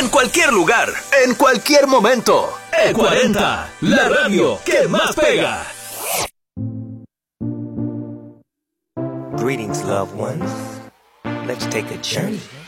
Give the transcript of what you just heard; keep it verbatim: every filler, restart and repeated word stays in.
en cualquier lugar, en cualquier momento. E cuarenta, la radio que más pega. Greetings, loved ones. Let's take a journey